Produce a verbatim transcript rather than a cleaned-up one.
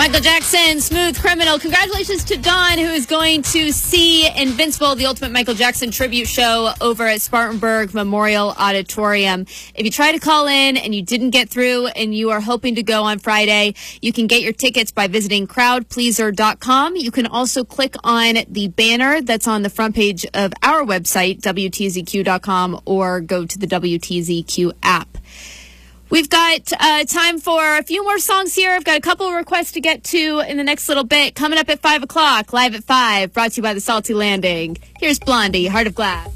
Michael Jackson, Smooth Criminal. Congratulations to Dawn, who is going to see Invincible, the Ultimate Michael Jackson tribute show over at Spartanburg Memorial Auditorium. If you try to call in and you didn't get through and you are hoping to go on Friday, you can get your tickets by visiting crowd pleaser dot com. You can also click on the banner that's on the front page of our website, W T Z Q dot com, or go to the W T Z Q app. We've got uh, time for a few more songs here. I've got a couple of requests to get to in the next little bit. Coming up at five o'clock, live at five, brought to you by the Salty Landing. Here's Blondie, Heart of Glass.